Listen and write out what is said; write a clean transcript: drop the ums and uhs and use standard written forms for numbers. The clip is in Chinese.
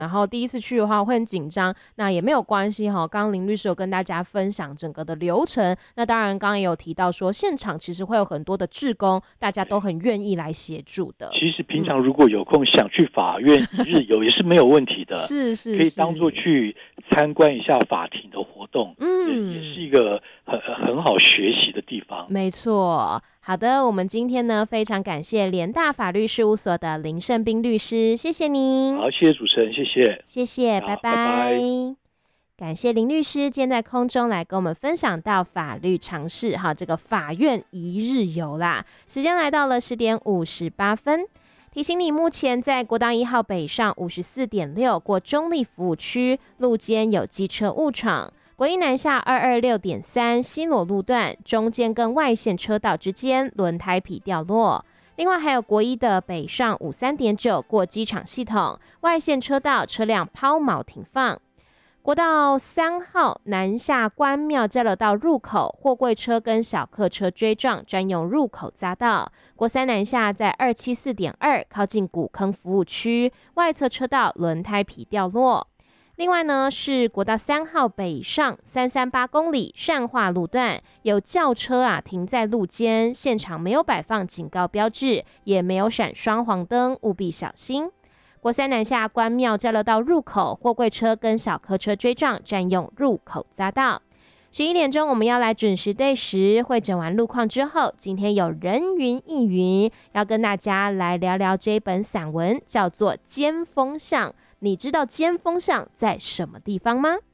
然后第一次去的话会很紧张，那也没有关系哈。刚刚林律师有跟大家分享整个的流程，那当然刚刚也有提到说现场其实会有很多的志工，大家都很愿意来协助的。 其实平常如果有空想去法院一日游也是没有问题的， 是可以当作去参观一下法庭的活动，也是一个很好学习的地方。 没错。好的，我们今天呢非常感谢联大法律事务所的林胜斌律师，谢谢您。 好，谢谢主持人，谢谢，拜拜。感谢林律师今天在空中来跟我们分享到法律常识哈，这个法院一日游啦。时间来到了10点58分，提醒你目前在国道1号北上54.6过中立服务区路肩有机车误闯。国一南下226.3西螺路段中间跟外线车道之间轮胎皮掉落。另外还有国一的北上53.9过机场系统外线车道车辆抛锚停放。国道3号南下关庙交流道入口货柜车跟小客车追撞专用入口匝道。国3南下在274.2靠近古坑服务区外侧车道轮胎皮掉落。另外呢，是国道3号北上338公里善化路段，有轿车停在路肩，现场没有摆放警告标志，也没有闪双黄灯，务必小心。国3南下关庙交流道入口，货柜车跟小客车追撞，占用入口匝道。11点钟我们要来准时对时会诊完路况之后，今天有人云亦云，要跟大家来聊聊这一本散文，叫做《尖峰巷》。你知道尖峰巷在什么地方吗？